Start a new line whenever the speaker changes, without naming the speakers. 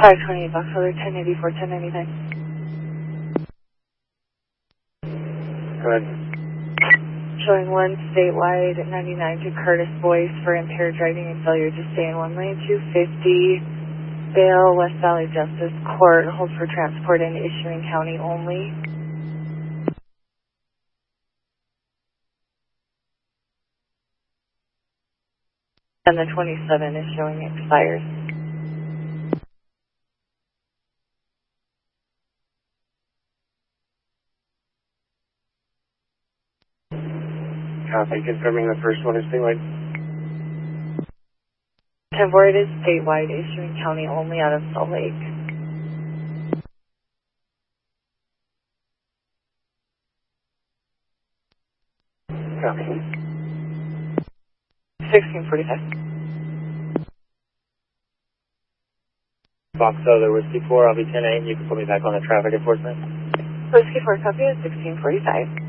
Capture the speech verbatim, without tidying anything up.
five twenty-eight Boxholder, ten eighty-four, ten ninety-nine.
Go ahead.
Showing one statewide ninety-nine to Curtis Boyce for impaired driving and failure to stay in one lane, two fifty Bail, West Valley Justice Court, hold for transport in issuing county only. And the twenty-seven is showing expired.
Copy. Confirming the first one is statewide.
ten four, it is statewide, issuing county only out of Salt Lake.
Copy.
sixteen forty-five.
Boxholder, Whiskey four, I'll be ten eight, you can put me back on the traffic enforcement.
Whiskey four, copy at sixteen forty-five.